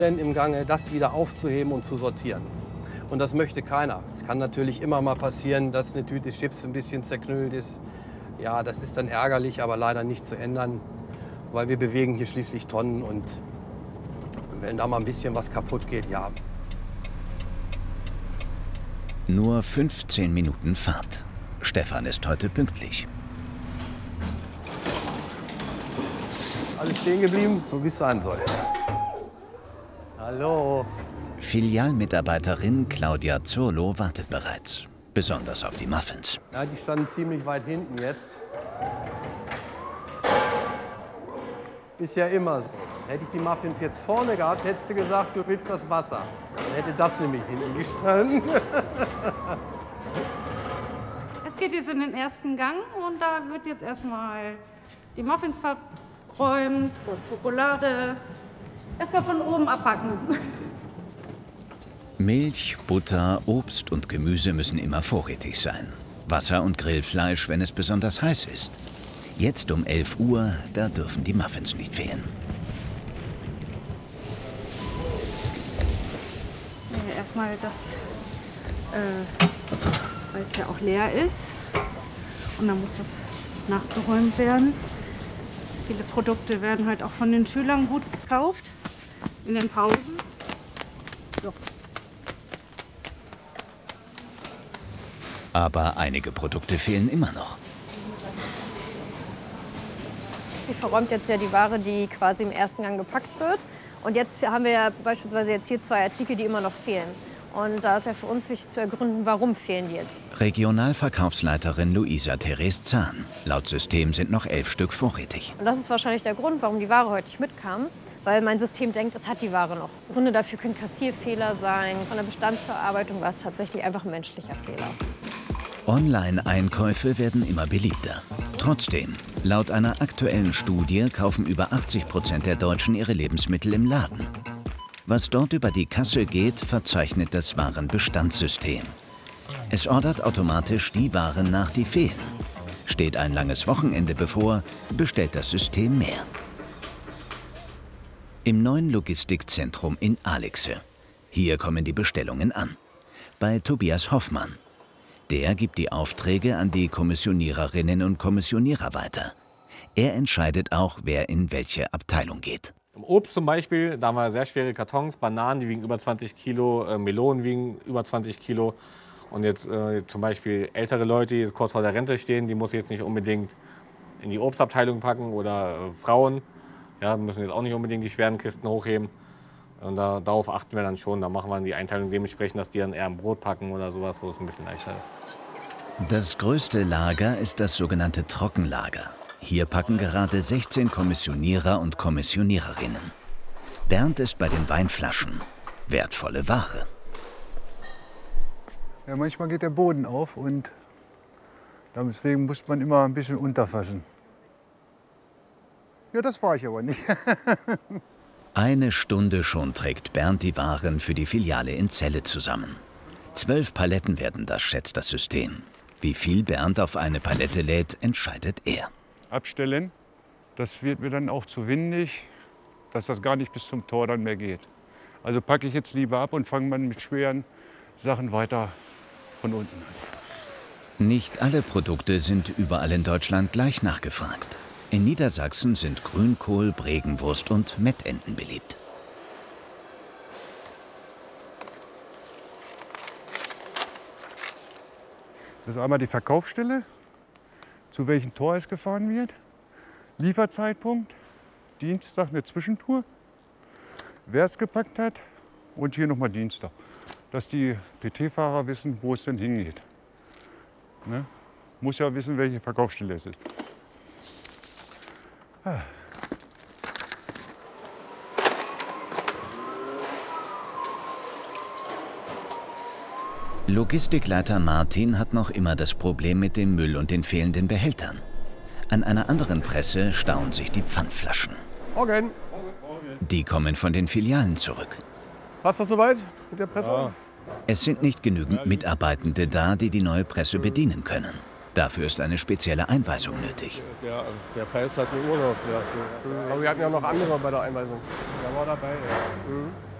im Gange, das wieder aufzuheben und zu sortieren. Und das möchte keiner. Es kann natürlich immer mal passieren, dass eine Tüte Chips ein bisschen zerknüllt ist. Ja, das ist dann ärgerlich, aber leider nicht zu ändern, weil wir bewegen hier schließlich Tonnen und wenn da mal ein bisschen was kaputt geht, ja. Nur 15 Minuten Fahrt. Stefan ist heute pünktlich. Alles stehen geblieben, so wie es sein soll. Hallo. Filialmitarbeiterin Claudia Zurlo wartet bereits. Besonders auf die Muffins. Ja, die standen ziemlich weit hinten jetzt. Ist ja immer so. Hätte ich die Muffins jetzt vorne gehabt, hättest du gesagt, du willst das Wasser. Dann hätte das nämlich hinten gestanden. Es geht jetzt in den ersten Gang und da wird jetzt erstmal die Muffins verräumt und Schokolade. Erstmal von oben abpacken. Milch, Butter, Obst und Gemüse müssen immer vorrätig sein. Wasser und Grillfleisch, wenn es besonders heiß ist. Jetzt um 11 Uhr, da dürfen die Muffins nicht fehlen. Erstmal das, weil es ja auch leer ist. Und dann muss das nachgeräumt werden. Viele Produkte werden halt auch von den Schülern gut gekauft. In den Pausen. So. Aber einige Produkte fehlen immer noch. Sie verräumt jetzt ja die Ware, die quasi im ersten Gang gepackt wird. Und jetzt haben wir ja beispielsweise jetzt hier 2 Artikel, die immer noch fehlen. Und da ist ja für uns wichtig zu ergründen, warum fehlen die jetzt. Regionalverkaufsleiterin Luisa Therese Zahn. Laut System sind noch 11 Stück vorrätig. Und das ist wahrscheinlich der Grund, warum die Ware heute nicht mitkam. Weil mein System denkt, es hat die Ware noch. Gründe dafür können Kassierfehler sein. Von der Bestandsverarbeitung war es tatsächlich einfach ein menschlicher Fehler. Online-Einkäufe werden immer beliebter. Trotzdem, laut einer aktuellen Studie kaufen über 80% der Deutschen ihre Lebensmittel im Laden. Was dort über die Kasse geht, verzeichnet das Warenbestandssystem. Es ordert automatisch die Waren nach, die fehlen. Steht ein langes Wochenende bevor, bestellt das System mehr. Im neuen Logistikzentrum in Alexe. Hier kommen die Bestellungen an. Bei Tobias Hoffmann. Der gibt die Aufträge an die Kommissioniererinnen und Kommissionierer weiter. Er entscheidet auch, wer in welche Abteilung geht. Im Obst zum Beispiel, da haben wir sehr schwere Kartons, Bananen, die wiegen über 20 Kilo, Melonen wiegen über 20 Kilo. Und jetzt zum Beispiel ältere Leute, die kurz vor der Rente stehen, die muss ich jetzt nicht unbedingt in die Obstabteilung packen oder Frauen. Ja, müssen jetzt auch nicht unbedingt die schweren Kisten hochheben. Und darauf achten wir dann schon. Da machen wir die Einteilung dementsprechend, dass die dann eher ein Brot packen oder sowas, wo es ein bisschen leichter ist. Das größte Lager ist das sogenannte Trockenlager. Hier packen gerade 16 Kommissionierer und Kommissioniererinnen. Bernd ist bei den Weinflaschen. Wertvolle Ware. Ja, manchmal geht der Boden auf und deswegen muss man immer ein bisschen unterfassen. Ja, das war ich aber nicht. Eine Stunde schon trägt Bernd die Waren für die Filiale in Celle zusammen. 12 Paletten werden das, schätzt das System. Wie viel Bernd auf eine Palette lädt, entscheidet er. Abstellen, das wird mir dann auch zu windig, dass das gar nicht bis zum Tor dann mehr geht. Also packe ich jetzt lieber ab und fange dann mit schweren Sachen weiter von unten an. Nicht alle Produkte sind überall in Deutschland gleich nachgefragt. In Niedersachsen sind Grünkohl, Bregenwurst und Mettenten beliebt. Das ist einmal die Verkaufsstelle, zu welchem Tor es gefahren wird, Lieferzeitpunkt, Dienstag eine Zwischentour, wer es gepackt hat und hier nochmal Dienstag, dass die PT-Fahrer wissen, wo es denn hingeht. Ne? Muss ja wissen, welche Verkaufsstelle es ist. Logistikleiter Martin hat noch immer das Problem mit dem Müll und den fehlenden Behältern. An einer anderen Presse stauen sich die Pfandflaschen. Morgen. Die kommen von den Filialen zurück. Passt das soweit mit der Presse? Ja. Es sind nicht genügend Mitarbeitende da, die die neue Presse bedienen können. Dafür ist eine spezielle Einweisung nötig. Der Preis hat den Urlaub. Ja. Aber wir hatten ja noch andere bei der Einweisung. Der war dabei, ja.